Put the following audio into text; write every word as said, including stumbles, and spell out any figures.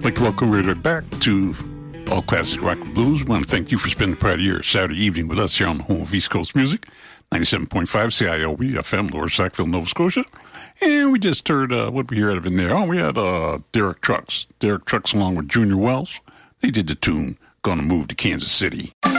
I'd like to welcome you back to All Classic Rock and Blues. We want to thank you for spending part of your Saturday evening with us here on the home of East Coast Music, ninety-seven point five C I L B F M, Lower Sackville, Nova Scotia. And we just heard, uh, what we hear out of in there? Oh, we had uh, Derek Trucks. Derek Trucks along with Junior Wells. They did the tune, Gonna Move to Kansas City.